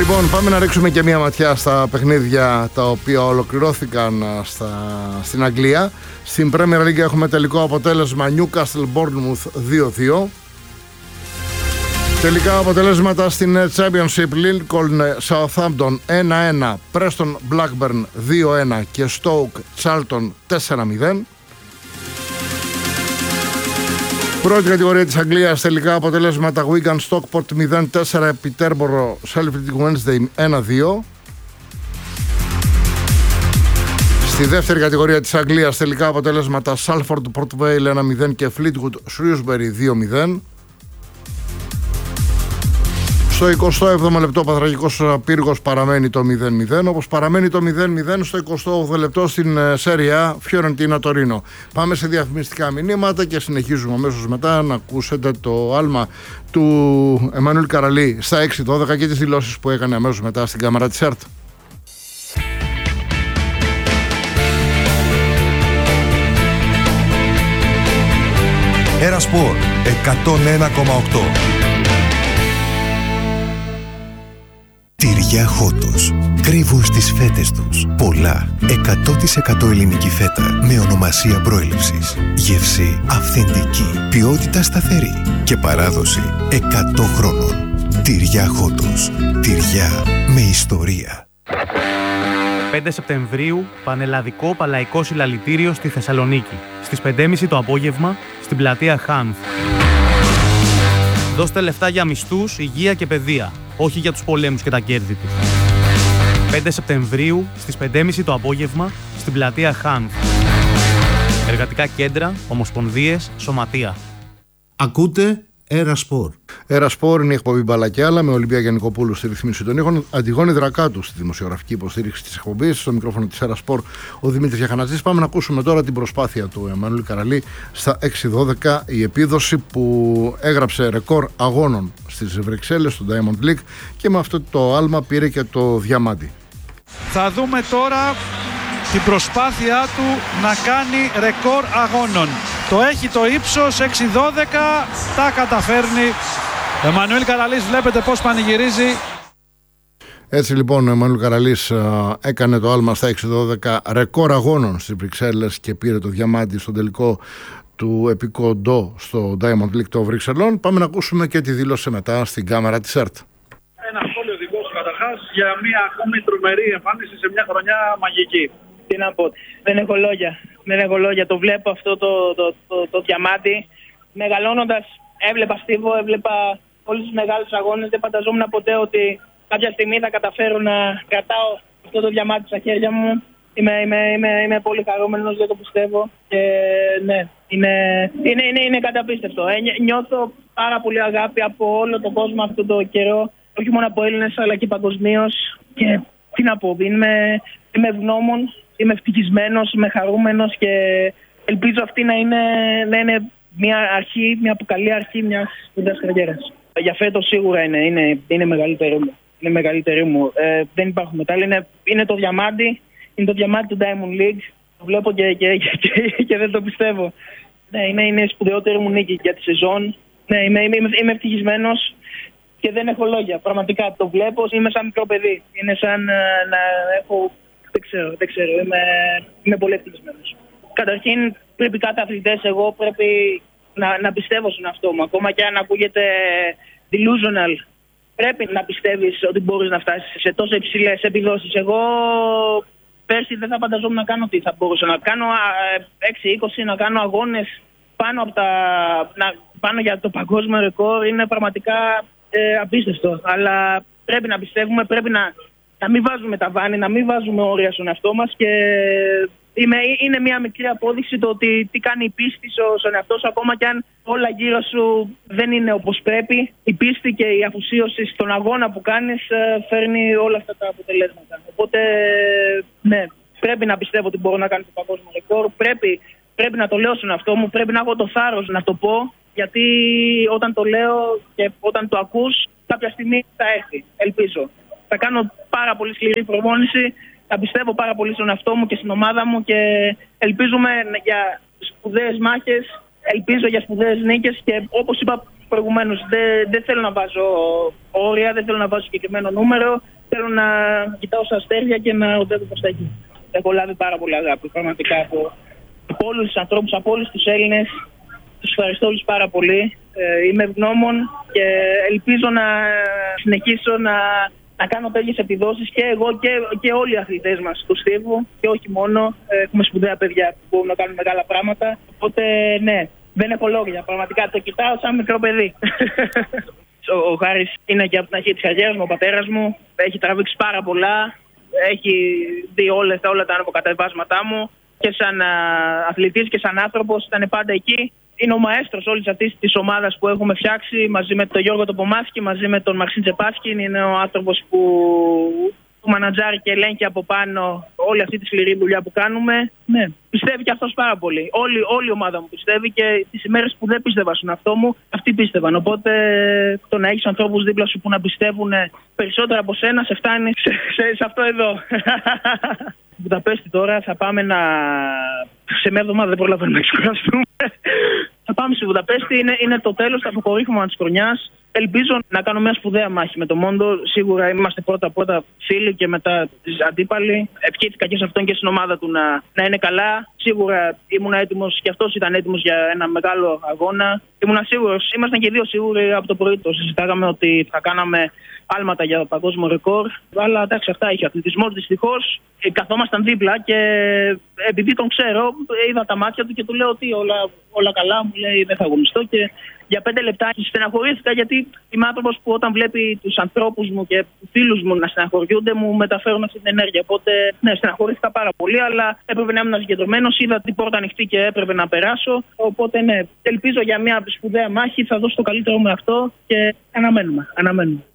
Λοιπόν, πάμε να ρίξουμε και μία ματιά στα παιχνίδια τα οποία ολοκληρώθηκαν στην Αγγλία. Στην Premier League έχουμε τελικό αποτέλεσμα Newcastle Bournemouth 2-2. Τελικά αποτελέσματα στην Championship, Lincoln Southampton 1-1, Preston Blackburn 2-1 και Stoke Charlton 4-0. Πρώτη κατηγορία της Αγγλίας, τελικά αποτελέσματα Wigan Stockport 0-4, Peterborough Sheffield Wednesday 1-2. Στη δεύτερη κατηγορία της Αγγλίας, τελικά αποτελέσματα Salford Port Vale 1-0 και Fleetwood Shrewsbury 2-0. Στο 27ο λεπτό Παθραγικός Πύργος παραμένει το 0-0, όπως παραμένει το 0-0 στο 28ο λεπτό στην Serie A Fiorentina Torino. Πάμε σε διαφημιστικά μηνύματα και συνεχίζουμε αμέσως μετά να ακούσετε το άλμα του Εμμανουήλ Καραλή στα 6-12 και τις δηλώσεις που έκανε αμέσως μετά στην κάμερα της ΕΡΤ. Ένα Σπορ 101,8. Τυριά Χότος. Κρύβουν στις φέτες τους πολλά 100% ελληνική φέτα με ονομασία προέλευσης. Γεύση αυθεντική, ποιότητα σταθερή και παράδοση 100 χρόνων. Τυριά Χότος. Τυριά με ιστορία. 5 Σεπτεμβρίου, πανελλαδικό παλαϊκό συλλαλητήριο στη Θεσσαλονίκη. Στις 5.30 το απόγευμα, στην πλατεία Χάνθ. Δώστε λεφτά για μισθούς, υγεία και παιδεία, όχι για τους πολέμους και τα κέρδη τους. 5 Σεπτεμβρίου, στις 5.30 το απόγευμα, στην πλατεία Χάνθ. Εργατικά κέντρα, ομοσπονδίες, σωματεία. Ακούτε Έρα Σπορ. Έρα Σπορ είναι η εκπομπή Μπαλακιάλα με Ολυμπία Γιαννικοπούλου στη ρυθμίση των ήχων, Αντιγόνη Δρακάτου στη δημοσιογραφική υποστήριξη της εκπομπής, στο μικρόφωνο της Έρα Σπορ ο Δημήτρης Γιαχανατζής. Πάμε να ακούσουμε τώρα την προσπάθεια του Εμμανουήλ Καραλή στα 6-12, η επίδοση που έγραψε ρεκόρ αγώνων στις Βρυξέλλες, στο Diamond League, και με αυτό το άλμα πήρε και το διαμάντι. Θα δούμε τώρα την προσπάθειά του να κάνει ρεκόρ αγώνων. Το έχει το ύψος, 6-12, τα καταφέρνει. Ο Εμμανουήλ Καραλής βλέπετε πώς πανηγυρίζει. Έτσι λοιπόν ο Εμμανουήλ Καραλής έκανε το άλμα στα 6-12, ρεκόρ αγώνων στις Βρυξέλλες και πήρε το διαμάντι στο τελικό του επικό ντο στο Diamond League των Βρυξελών. Πάμε να ακούσουμε και τη δήλωση μετά στην κάμερα της ΕΡΤ. Ένα σχόλιο δικό σου καταρχάς για μια ακόμη τρομερή εμφάνιση σε μια χρονιά μαγική. Τι να πω, δεν έχω λόγια. Το βλέπω αυτό το διαμάντι. Μεγαλώνοντας έβλεπα Στίβο, έβλεπα όλους τους μεγάλους αγώνες. Δεν φανταζόμουν ποτέ ότι κάποια στιγμή θα καταφέρω να κρατάω αυτό το διαμάντι στα χέρια μου. Είμαι πολύ χαρούμενος, δεν το πιστεύω. Και ναι, είναι καταπίστευτο. Νιώθω πάρα πολύ αγάπη από όλο τον κόσμο αυτό το καιρό. Όχι μόνο από Έλληνες αλλά και παγκοσμίως. Και τι να πω, είμαι ευγνώμων. Είμαι ευτυχισμένος, είμαι χαρούμενος και ελπίζω αυτή να είναι μια αρχή, μια καλή αρχή μιας σπουδαίας καριέρας. Για φέτος σίγουρα είναι μεγαλύτερη μου. Δεν υπάρχουν μετάλλια. Είναι το διαμάντι, του Diamond League. Το βλέπω και δεν το πιστεύω. Ναι, είναι η σπουδαιότερη μου νίκη για τη σεζόν. Ναι, είμαι ευτυχισμένος και δεν έχω λόγια. Πραγματικά το βλέπω, είμαι σαν μικρό παιδί. Είναι σαν να έχω... Δεν ξέρω. Είμαι πολύ ευτυχισμένος. Καταρχήν, πρέπει κάθε αθλητές, εγώ πρέπει να πιστεύω στον εαυτό μου. Ακόμα και αν ακούγεται delusional, πρέπει να πιστεύεις ότι μπορείς να φτάσεις σε τόσο υψηλές επιδόσεις. Εγώ πέρσι δεν θα φανταζόμουν να κάνω τι θα μπορούσα να κάνω. 6-20, να κάνω αγώνες πάνω για το παγκόσμιο ρεκόρ. Είναι πραγματικά απίστευτο. Αλλά πρέπει να πιστεύουμε, πρέπει να μην βάζουμε ταβάνι, να μην βάζουμε όρια στον εαυτό μας και είναι μια μικρή απόδειξη το ότι τι κάνει η πίστη στον εαυτό σου, ακόμα κι αν όλα γύρω σου δεν είναι όπως πρέπει. Η πίστη και η αφοσίωση στον αγώνα που κάνεις φέρνει όλα αυτά τα αποτελέσματα. Οπότε, ναι, πρέπει να πιστεύω ότι μπορώ να κάνω το παγκόσμιο ρεκόρ. Πρέπει να το λέω στον εαυτό μου, πρέπει να έχω το θάρρος να το πω, γιατί όταν το λέω και όταν το ακούς, κάποια στιγμή θα έρθει, ελπίζω. Θα κάνω πάρα πολύ σκληρή προπόνηση, θα πιστεύω πάρα πολύ στον εαυτό μου και στην ομάδα μου και ελπίζουμε για σπουδαίες μάχες ελπίζω για σπουδαίες νίκες και όπως είπα προηγουμένως, δεν θέλω να βάζω όρια, δεν θέλω να βάζω συγκεκριμένο νούμερο. Θέλω να κοιτάω στα αστέρια και να οδεύω προς τα εκεί. Έχω λάβει πάρα πολύ αγάπη, πραγματικά, από όλους τους ανθρώπους, από όλους τους Έλληνες. Τους ευχαριστώ όλους πάρα πολύ. Είμαι ευγνώμων και ελπίζω να συνεχίσω να κάνω τέτοιες επιδόσεις και εγώ και όλοι οι αθλητές μας του Στίβου και όχι μόνο. Έχουμε σπουδαία παιδιά που μπορούν να κάνουν μεγάλα πράγματα. Οπότε ναι, δεν έχω λόγια. Πραγματικά το κοιτάω σαν μικρό παιδί. Ο Χάρης είναι και από την αρχή της καριέρας μου, ο πατέρας μου. Έχει τραβήξει πάρα πολλά. Έχει δει όλα τα αναποκατεβάσματά μου. Και σαν αθλητής και σαν άνθρωπος ήταν πάντα εκεί. Είναι ο μαέστρος όλης αυτής της ομάδας που έχουμε φτιάξει μαζί με τον Γιώργο τον Πομάσκι, μαζί με τον Μαξίν Τσεπάσκιν. Είναι ο άνθρωπος που μανατζάρει και ελέγχει από πάνω όλη αυτή τη σκληρή δουλειά που κάνουμε. Ναι, πιστεύει και αυτός πάρα πολύ. Όλη η ομάδα μου πιστεύει και τις ημέρες που δεν πίστευα στον εαυτό μου, αυτοί πίστευαν. Οπότε το να έχεις ανθρώπους δίπλα σου που να πιστεύουν περισσότερα από σένα, σε φτάνει σε αυτό εδώ. Βουδαπέστη τώρα θα πάμε σε μια εβδομάδα δεν προλαβαίνουμε να ξεκουραστούμε. Θα πάμε στη Βουδαπέστη, είναι το τέλος, το αποκορύφωμα της χρονιάς. Ελπίζω να κάνω μια σπουδαία μάχη με το Μόντο. Σίγουρα είμαστε πρώτα φίλοι και μετά αντίπαλοι. Ευχήθηκα και σε αυτόν και στην ομάδα του να είναι καλά. Σίγουρα ήμουν έτοιμος και αυτός ήταν έτοιμος για ένα μεγάλο αγώνα. Ήμουν σίγουρος, ήμασταν και δύο σίγουροι από το πρωί. Το συζητάγαμε ότι θα κάναμε άλματα για παγκόσμιο ρεκόρ. Αλλά εντάξει, αυτά είχε αθλητισμός δυστυχώς. Καθόμασταν δίπλα και επειδή τον ξέρω, είδα τα μάτια του και του λέω ότι όλα καλά. Μου λέει δεν θα αγωνιστώ και για 5 λεπτά στεναχωρήθηκα γιατί είμαι άνθρωπος που όταν βλέπει τους ανθρώπους μου και τους φίλους μου να στεναχωριούνται μου μεταφέρουν αυτή την ενέργεια. Οπότε ναι, στεναχωρήθηκα πάρα πολύ, αλλά έπρεπε να ήμουν συγκεντρωμένος. Είδα την πόρτα ανοιχτή και έπρεπε να περάσω. Οπότε ναι, ελπίζω για μια σπουδαία μάχη, θα δώσω το καλύτερο μου αυτό και αναμένουμε.